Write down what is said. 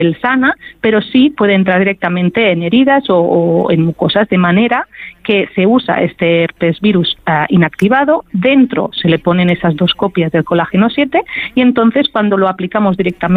sana, pero sí puede entrar directamente en heridas o en mucosas, de manera que se usa este herpes virus inactivado, dentro se le ponen esas 2 copias del colágeno 7 y entonces cuando lo aplicamos directamente